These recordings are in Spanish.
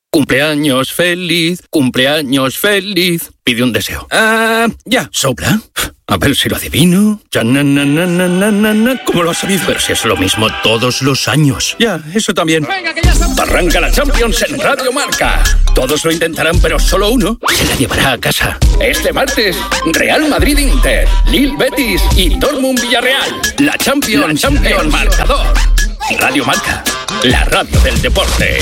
Cumpleaños feliz, pide un deseo. Ya, sopla. A ver si lo adivino. ¿Cómo lo has sabido? Pero si es lo mismo todos los años. Ya, eso también. Venga, que ya está. Arranca la Champions en Radio Marca. Todos lo intentarán, pero solo uno se la llevará a casa. Este martes, Real Madrid-Inter, Lille Betis y Dortmund Villarreal. La Champions, el marcador. Radio Marca, la radio del deporte.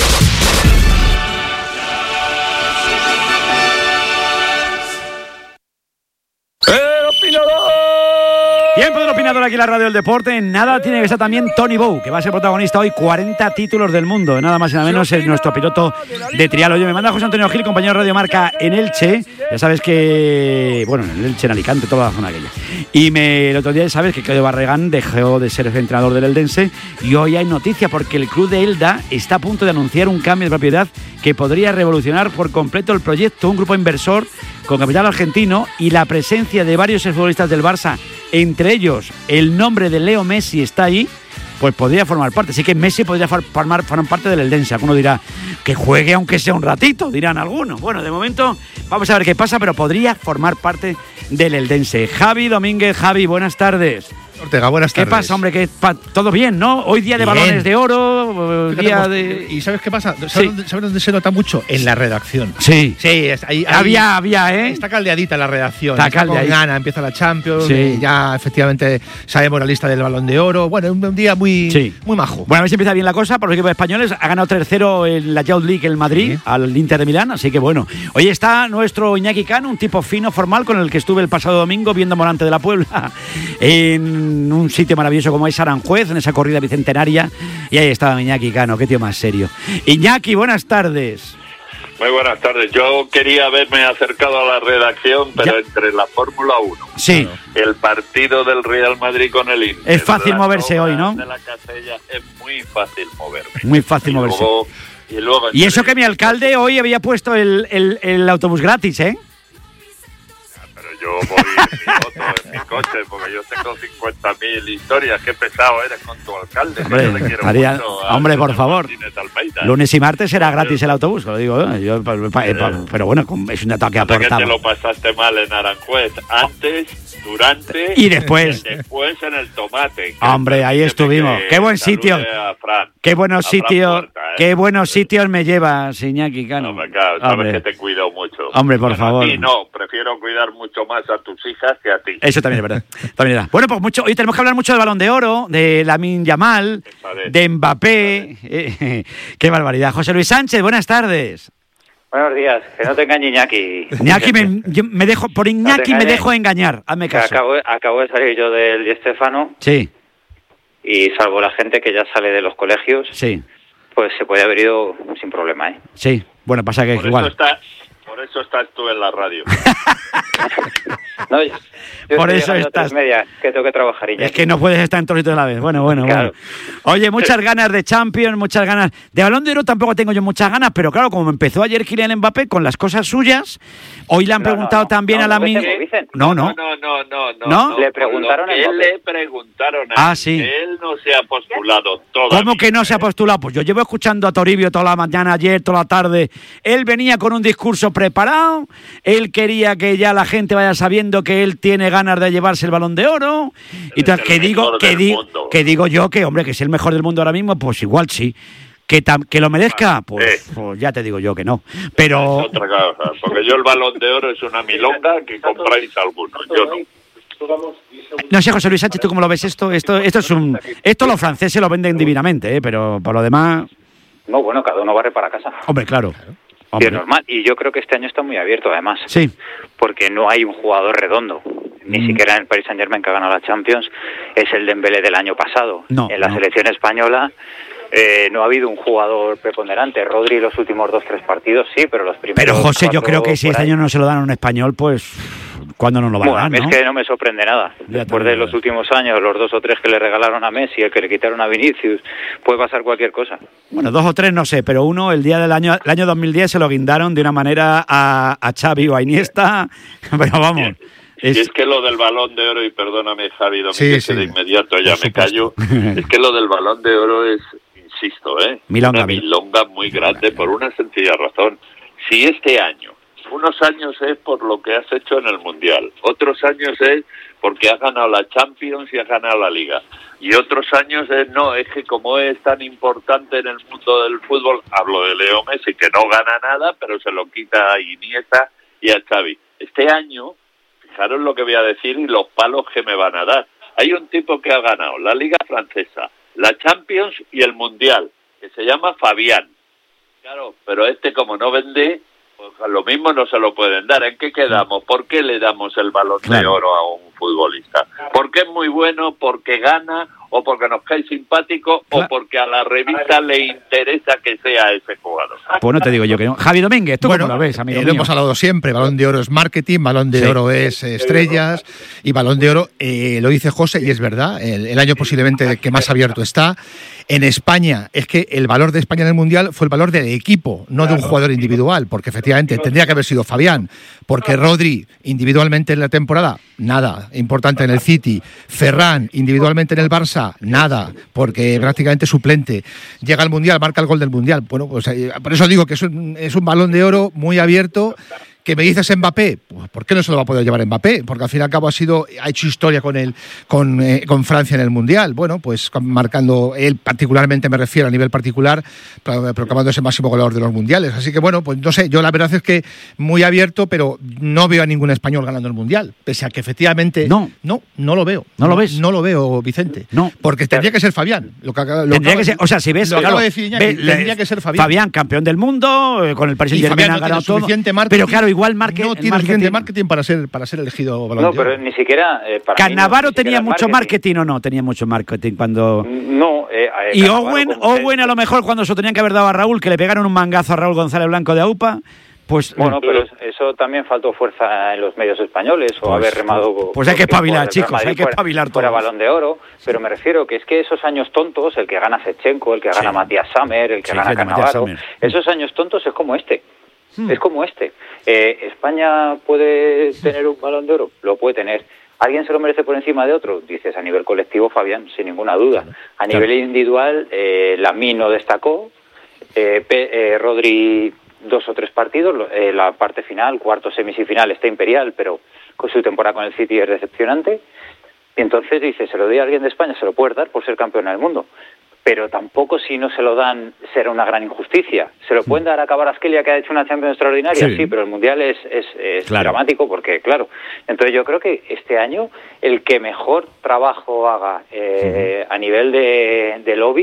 Tiempo del opinador aquí en la radio del deporte. Nada tiene que ser también Tony Bou, que va a ser protagonista hoy. 40 títulos del mundo, nada más y nada menos, es nuestro piloto de trial. Oye, me manda José Antonio Gil, compañero de Radio Marca en Elche. Ya sabes que, bueno, en Elche, en Alicante, toda la zona aquella. Y el otro día, sabes que Claudio Barragán dejó de ser el entrenador del Eldense. Y hoy hay noticia porque el club de Elda está a punto de anunciar un cambio de propiedad que podría revolucionar por completo el proyecto. Un grupo inversor con capital argentino y la presencia de varios exfutbolistas del Barça, entre ellos el nombre de Leo Messi está ahí, pues podría formar parte. Así que Messi podría formar parte del Eldense. Alguno dirá que juegue aunque sea un ratito, dirán algunos. Bueno, de momento vamos a ver qué pasa, pero podría formar parte del Eldense. Javi Domínguez. Javi, buenas tardes. Ortega, buenas tardes. ¿Qué pasa, hombre? Todo bien, ¿no? Hoy día de bien. Balones de oro, día de... ¿Y sabes qué pasa? ¿Sabes dónde se nota mucho? En la redacción. Sí. Sí, ahí había, ¿eh? Está caldeadita la redacción. Está caldeadita. Con gana, empieza la Champions, sí. Ya efectivamente sabemos la lista del Balón de Oro. Bueno, un día muy majo. Bueno, a ver si empieza bien la cosa para los equipos españoles. Ha ganado 3-0 en la Youth League el Madrid, al Inter de Milán, así que bueno. Hoy está nuestro Iñaki Cano, un tipo fino, formal, con el que estuve el pasado domingo viendo Morante de la Puebla en un sitio maravilloso como es Aranjuez, en esa corrida bicentenaria, y ahí estaba Iñaki Cano, qué tío más serio. Iñaki, buenas tardes. Muy buenas tardes. Yo quería haberme acercado a la redacción, pero entre la Fórmula 1, sí, el partido del Real Madrid con el Inter, es fácil moverse hoy, ¿no? De la Casella, es muy fácil moverme. Muy fácil moverse. Y eso que mi alcalde hoy había puesto el autobús gratis, ¿eh? Yo voy en mi coche, porque yo tengo 50.000 historias. Qué pesado eres con tu alcalde. Hombre, por favor. Lunes y martes será gratis el autobús, lo digo. Pero bueno, es un ataque aportado. Que te lo pasaste mal en Aranjuez, antes, durante y después. Después en el Tomate. Hombre, ahí estuvimos. Qué buen sitio. Qué buenos sitios. Qué buenos sitios me llevas, Iñaki Cano. Sabes que te cuido mucho. Hombre, por favor. A ti no, prefiero cuidar mucho más a tus hijas que a ti. Eso también es verdad. Bueno, pues hoy tenemos que hablar mucho del Balón de Oro, de Lamine Yamal, de Mbappé. Qué barbaridad. José Luis Sánchez, buenas tardes. Buenos días, que no te engañe Iñaki. Iñaki, me dejo engañar, hazme caso. Acabo de salir yo del Di Stéfano. Sí. Y salvo la gente que ya sale de los colegios, sí, pues se puede haber ido sin problema, ¿eh? Sí, bueno, pasa que igual. Por eso estás tú en la radio. No, yo por eso estás. Media, que tengo que trabajar. Es que no puedes estar en todos sitios a la vez. Bueno. Claro. Oye, muchas ganas de Champions, muchas ganas. De Balón de Oro tampoco tengo yo muchas ganas, pero claro, como empezó ayer Kylian Mbappé con las cosas suyas, hoy le han preguntado también a la misma. No. Le preguntaron a él le preguntaron a sí. Él no se ha postulado todavía. ¿Cómo que no se ha postulado? Pues yo llevo escuchando a Toribio toda la mañana, ayer, toda la tarde. Él venía con un discurso preparado. Él quería que ya la gente vaya sabiendo que él tiene ganas de llevarse el Balón de Oro. Y tal, que digo yo que, hombre, que es el mejor del mundo ahora mismo, pues igual sí. Que lo merezca, pues ya te digo yo que no. Pero... Es otra cosa, porque yo el Balón de Oro es una milonga que compráis algunos, yo no. No sé, José Luis Sánchez, ¿tú cómo lo ves esto? Esto los franceses lo venden divinamente, pero por lo demás... No, bueno, cada uno barre para casa. Hombre, claro. Y es normal, y yo creo que este año está muy abierto además. Sí. Porque no hay un jugador redondo. Ni siquiera en el Paris Saint-Germain, que ha ganado la Champions, es el Dembélé del año pasado. En la selección española no ha habido un jugador preponderante. Rodri los últimos 2-3 partidos, sí, pero los primeros... Pero José, yo creo que si este año no se lo dan a un español, pues... ¿Cuándo no lo van a dar, no? Es que no me sorprende nada. Después de los últimos años, los 2 o 3 que le regalaron a Messi, el que le quitaron a Vinicius, puede pasar cualquier cosa. Bueno, 2 o 3 no sé, pero uno, el año 2010 se lo guindaron de una manera a Xavi o a Iniesta, pero vamos... Y es que lo del Balón de Oro, y perdóname Javi Domínguez, que de inmediato ya me callo, es que lo del Balón de Oro es, insisto, una milonga muy grande por una sencilla razón. Si este año, unos años es por lo que has hecho en el Mundial, otros años es porque has ganado la Champions y has ganado la Liga, y otros años es que como es tan importante en el mundo del fútbol, hablo de Leo Messi, que no gana nada, pero se lo quita a Iniesta y a Xavi. Este año, fijaros lo que voy a decir y los palos que me van a dar. Hay un tipo que ha ganado la Liga Francesa, la Champions y el Mundial, que se llama Fabián. Claro, pero como no vende, pues a lo mismo no se lo pueden dar. ¿En qué quedamos? ¿Por qué le damos el Balón de Oro a un futbolista? ¿Porque es muy bueno, porque gana, o porque nos cae simpático, o porque a la revista le interesa que sea ese jugador? Pues no te digo yo que no. Javi Domínguez, ¿tú cómo lo ves, amigo mío? Lo hemos hablado siempre. Balón de Oro es marketing, Balón de Oro es estrellas, y Balón de Oro, lo dice José, y es verdad, el año posiblemente que más abierto está. En España, es que el valor de España en el Mundial fue el valor del equipo, no de un jugador individual, porque efectivamente tendría que haber sido Fabián, porque Rodri individualmente en la temporada, nada, importante en el City, Ferran individualmente en el Barça, nada, porque prácticamente suplente, llega al Mundial, marca el gol del Mundial. Bueno, pues por eso digo que es un Balón de Oro muy abierto. ¿Que me dices Mbappé? Pues ¿por qué no se lo va a poder llevar Mbappé? Porque al fin y al cabo ha hecho historia con Francia en el Mundial. Bueno, pues marcando, él particularmente, me refiero a nivel particular, proclamándose máximo goleador de los mundiales. Así que bueno, pues no sé, yo la verdad es que muy abierto, pero no veo a ningún español ganando el Mundial. Pese a que efectivamente no lo veo. ¿No lo ves? No lo veo, Vicente. No. Porque tendría que ser Fabián. Tendría que ser, o sea, si ves, tendría que ser Fabián. Fabián, campeón del mundo, con el Paris Saint-Germain ha ganado todo. Pero claro, igual no tiene suficiente marketing para ser elegido Balón de Oro. No, pero ni siquiera ¿Cannavaro tenía mucho marketing o no? Tenía mucho marketing cuando... No. Y Owen a lo mejor cuando se lo tenían que haber dado a Raúl, que le pegaron un mangazo a Raúl González Blanco de AUPA, pues... Bueno, pero eso también faltó fuerza en los medios españoles, o haber remado... Pues hay que espabilar, chicos, hay que espabilar todo. Fuera Balón de Oro, pero me refiero que es que esos años tontos, el que gana Shevchenko, el que gana Matías Sammer, el que gana Cannavaro, esos años tontos es como este. Es como este. ¿España puede tener un Balón de Oro? Lo puede tener. ¿Alguien se lo merece por encima de otro? Dices, a nivel colectivo, Fabián, sin ninguna duda. A nivel individual, Lamine no destacó. Rodri, 2 o 3 partidos. La parte final, cuarto, semifinal, está imperial, pero con su temporada con el City es decepcionante. Y entonces dices, ¿se lo doy a alguien de España? Se lo puedes dar por ser campeona del mundo. Pero tampoco, si no se lo dan, será una gran injusticia. ¿Se lo pueden dar a Kvaratskhelia, que ha hecho una Champions extraordinaria? Sí, pero el Mundial es dramático, porque, claro. Entonces yo creo que este año el que mejor trabajo haga a nivel de lobby...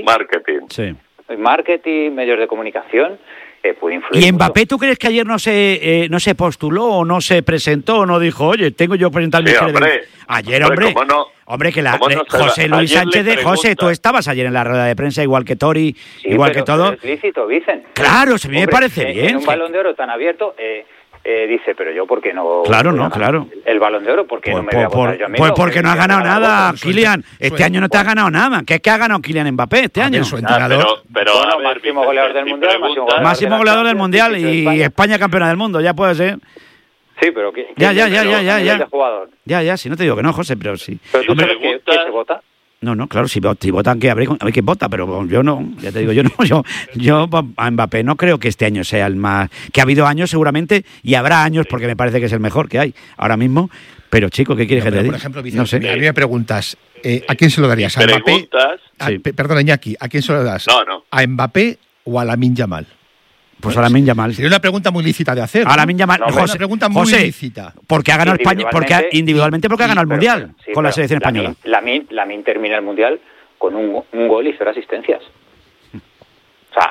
Marketing, medios de comunicación... puede influir. ¿Y Mbappé, tú crees que ayer no se postuló o no se presentó o no dijo, oye, tengo yo que presentar mi ayer, hombre? Hombre, que José Luis Sánchez José, tú estabas ayer en la rueda de prensa, igual que Tori, igual que todo. Es lícito, dicen. Claro, a mí me parece bien. En un Balón de Oro tan abierto, dice, pero yo, ¿por qué no? Claro. El Balón de Oro, ¿por qué no me voy a votar yo mismo? Pues porque no has ganado nada, Kylian. Este año no te has ganado nada. ¿Qué ha ganado Kylian Mbappé este año? Pero máximo goleador del Mundial. Máximo goleador del Mundial y España campeona del mundo, ya puede ser. Sí, pero ¿qué jugador? Ya, si no te digo que no, José, pero sí. ¿Pero tú sabes que se vota? No, claro, si votan, que habrá que vota, pero yo no, ya te digo, yo a Mbappé no creo que este año sea el más... Que ha habido años seguramente, y habrá años porque me parece que es el mejor que hay ahora mismo, pero chico, ¿qué quieres que te diga? Por ejemplo, Vicente, no sé. A mí me preguntas, ¿a quién se lo darías? ¿A Mbappé? Perdón, Iñaki, ¿a quién se lo das? No. ¿A Mbappé o a Lamine Yamal? Pues a Lamine Yamal. Sería una pregunta muy lícita de hacer. A Lamine Yamal. Una pregunta muy lícita. Porque ha ganado España, individualmente porque ha ganado el Mundial con la selección española. Lamine termina el Mundial con un gol y 0 asistencias. O sea,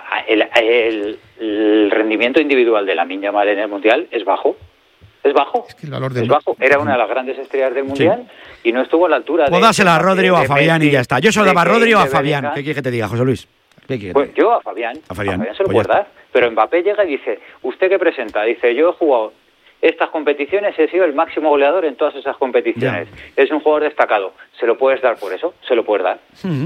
el rendimiento individual de Lamine Yamal en el Mundial es bajo. Es bajo. Era una de las grandes estrellas del Mundial y no estuvo a la altura. Pues dásela a Rodri o a Fabián y ya está. Yo se lo daba a Rodri o a Fabián. ¿Qué quieres que te diga, José Luis? Pues yo a Fabián se lo puedo dar. Pero Mbappé llega y dice, ¿usted qué presenta? Dice, yo he jugado estas competiciones, he sido el máximo goleador en todas esas competiciones. Es un jugador destacado. ¿Se lo puedes dar por eso? ¿Se lo puedes dar?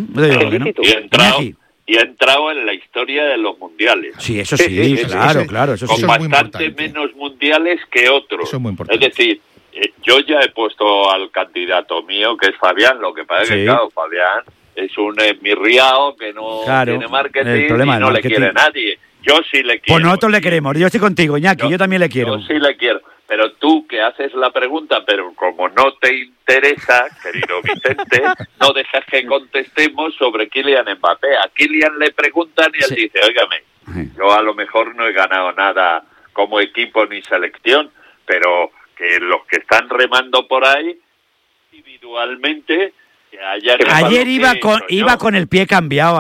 Y ha entrado en la historia de los mundiales. Sí, eso sí, claro. Eso con bastante menos mundiales que otros. Eso es muy importante. Es decir, yo ya he puesto al candidato mío, que es Fabián. Lo que pasa es que, claro, Fabián es un esmirriao que no tiene marketing y no le quiere nadie. Yo sí le quiero. Pues nosotros le queremos. Yo estoy contigo, Iñaki. Yo también le quiero. Yo sí le quiero. Pero tú que haces la pregunta, pero como no te interesa, querido Vicente, no dejas que contestemos sobre Kylian Mbappé. A Kylian le preguntan y él dice, óigame, yo a lo mejor no he ganado nada como equipo ni selección, pero que los que están remando por ahí, individualmente, que hayan... Ayer iba con el pie cambiado.